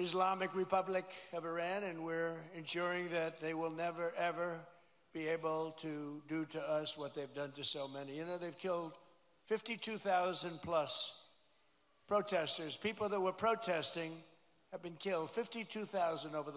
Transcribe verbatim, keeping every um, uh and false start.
Islamic Republic of Iran, and we're ensuring that they will never, ever be able to do to us what they've done to so many. You know, they've killed fifty-two thousand plus protesters. People that were protesting have been killed, fifty-two thousand over the